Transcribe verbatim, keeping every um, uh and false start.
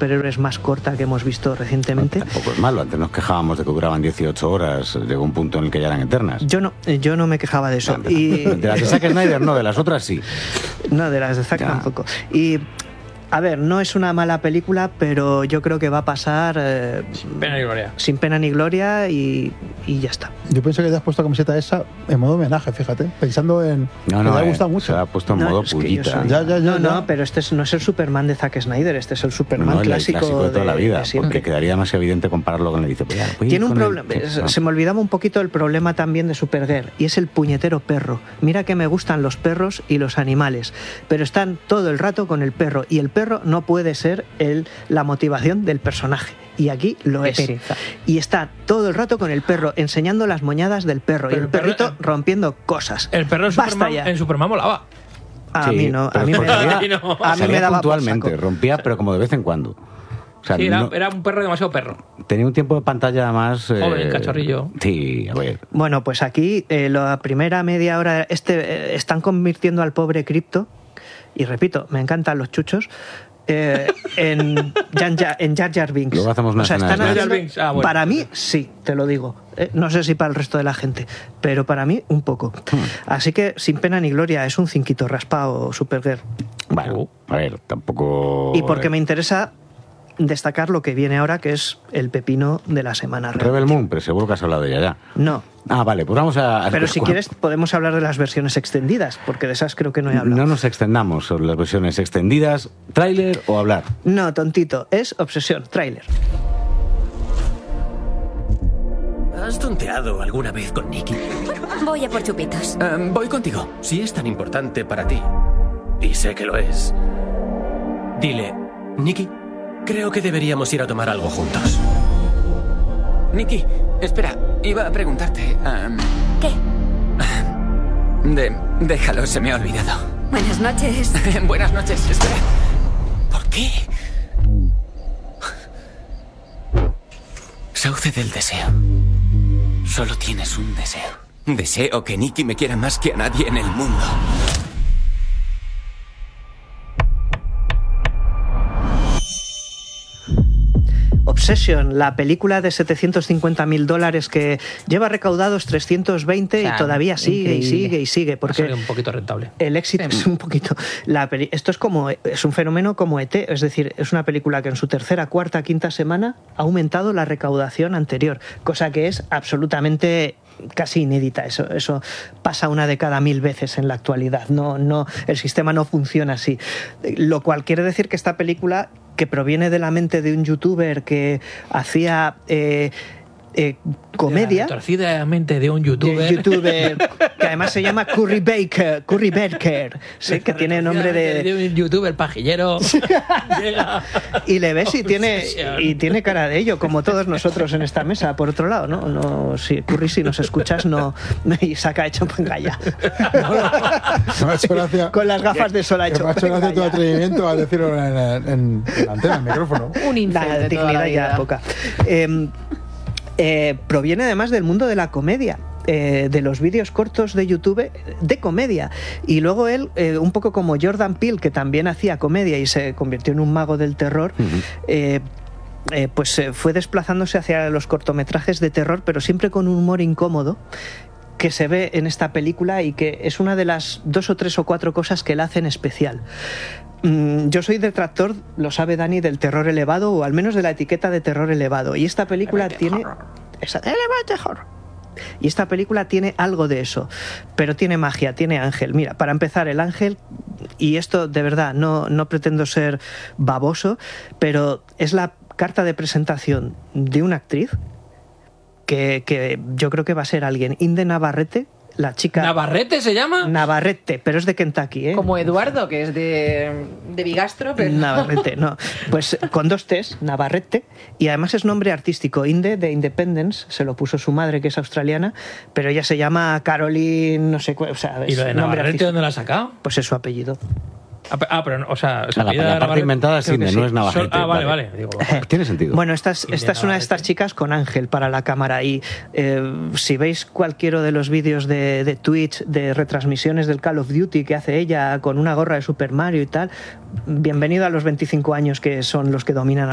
superhéroes más corta que hemos visto recientemente. No, tampoco es malo, antes nos quejábamos de que duraban dieciocho horas, llegó un punto en el que ya eran eternas. Yo no, yo no me quejaba de eso. No, y... De las de Zack Snyder no, de las otras sí. No, de las de Zack tampoco. Y... A ver, no es una mala película, pero yo creo que va a pasar... Eh, sin pena ni gloria. Sin pena ni gloria y, y ya está. Yo pienso que te has puesto la camiseta esa en modo homenaje, fíjate. Pensando en... No, que no, te ha eh, gustado mucho. se ha puesto en no, modo es que pullita. soy... Ya, ya, ya, no, ya. no, pero este es, no es el Superman de Zack Snyder, este es el Superman No, no, el clásico, clásico de toda la vida, de siempre. porque quedaría demasiado evidente compararlo con el dice, pues ya, pues Tiene un con problema, el... se, se me olvidaba un poquito el problema también de Supergirl, y es el puñetero perro. Mira que me gustan los perros y los animales, pero están todo el rato con el perro, y el perro no puede ser el, la motivación del personaje. Y aquí lo Qué es. pereza. Y está todo el rato con el perro, enseñando las moñadas del perro, Pero y el el perro- perrito rompiendo cosas. El perro en Basta Superman, ya. en Superman molaba. A Sí, mí no, a pero mí me porque daba, salía- no. a mí salía me daba por puntualmente, saco. rompía, pero como de vez en cuando. O sea, Sí, era, no- era un perro demasiado perro. tenía un tiempo de pantalla más... eh, Joven, cachorrillo. Sí, a ver. Bueno, pues aquí eh, la primera media hora este eh, están convirtiendo al pobre Crypto, y repito, me encantan los chuchos, eh, en, Jan Jar, en Jar Jar Binks. Luego hacemos una O sea, escena de están Jar Jar haciendo- Binks, ah, bueno. Para mí, sí, te lo digo. Eh, no sé si para el resto de la gente, pero para mí, un poco. Así que, sin pena ni gloria, es un cinquito raspado Supergirl. Bueno, a ver, tampoco... Y porque me interesa destacar lo que viene ahora, que es el pepino de la semana. Rebel Moon, pero seguro que has hablado de ella ya. No. Ah, vale, pues vamos a... a- Pero si cu- quieres podemos hablar de las versiones extendidas, porque de esas creo que no he hablado. No nos extendamos sobre las versiones extendidas. ¿Tráiler o hablar? No, tontito, es Obsesión, tráiler. ¿Has tonteado alguna vez con Nicky? Voy a por chupitos. Eh, voy contigo. Si es tan importante para ti, y sé que lo es, dile, Nicky, creo que deberíamos ir a tomar algo juntos. Nicky, espera, iba a preguntarte... em, ¿Qué? de, déjalo, se me ha olvidado. Buenas noches. Buenas noches, espera. ¿Por qué? Sauce del deseo. Solo tienes un deseo. Deseo que Nicky me quiera más que a nadie en el mundo. Obsession, la película de setecientos cincuenta mil dólares que lleva recaudados trescientos veinte Claro, y todavía sigue increíble. y sigue y sigue, Ha porque salido un poquito rentable. el éxito es un poquito... La peli- esto es como es un fenómeno como E T, es decir, es una película que en su tercera, cuarta, quinta semana ha aumentado la recaudación anterior, cosa que es absolutamente casi inédita. Eso, eso pasa una de cada mil veces en la actualidad. No, no, el sistema no funciona así. Lo cual quiere decir que esta película, que proviene de la mente de un youtuber que hacía eh, eh, comedia... Torcidamente de un youtuber. youtuber que además se llama Curry Baker, Curry Baker, sí, que tiene nombre de... de un youtuber pajillero. Llega. Y le ves y tiene, Obsesión. y tiene cara de ello, como todos nosotros en esta mesa. Por otro lado, ¿no? no si, Curry, si nos escuchas, no... Y saca hecho venga ya. Me ha hecho gracia. Con las gafas de sol ha que hecho me ha hecho venga gracia tu ya. atrevimiento a decirlo en, en- en la antena, en el micrófono. Un incel Nada, de toda la dignidad ya vida. poca. Eh, eh, proviene además del mundo de la comedia. Eh, de los vídeos cortos de YouTube de comedia, y luego él, eh, un poco como Jordan Peele, que también hacía comedia y se convirtió en un mago del terror, eh, eh, pues eh, fue desplazándose hacia los cortometrajes de terror, pero siempre con un humor incómodo que se ve en esta película y que es una de las dos o tres o cuatro cosas que la hacen especial. Mm, Yo soy detractor, lo sabe Dani, del terror elevado, o al menos de la etiqueta de terror elevado, y esta película tiene... Esa, elevate horror. Y esta película tiene algo de eso, pero tiene magia, tiene ángel. Mira, para empezar, el ángel, y esto de verdad no, no pretendo ser baboso, pero es la carta de presentación de una actriz que, que yo creo que va a ser alguien. Inde Navarrete, la chica... ¿Navarrete se llama? Navarrete, pero es de Kentucky, ¿eh? Como Eduardo, que es de, de Bigastro, pero... Navarrete, no. Pues con dos T's, Navarrete, y además es nombre artístico. Inde, de Independence, se lo puso su madre, que es australiana, pero ella se llama Caroline, no sé cuál, o sea, ¿Y es lo de nombre Navarrete artístico. dónde la ha sacado? Pues es su apellido. Ah, pe- ah, pero, no, o sea... se La, apellida la parte Navarrete. inventada es Creo que Cine, sí. no es Navarrete. Sol- ah, vale, vale. Digo, Tiene sentido. Bueno, esta es, Inde esta es una de estas Navarrete. chicas con ángel para la cámara, y eh, si veis cualquiera de los vídeos de, de Twitch, de retransmisiones del Call of Duty que hace ella con una gorra de Super Mario y tal, bienvenido a los veinticinco años que son los que dominan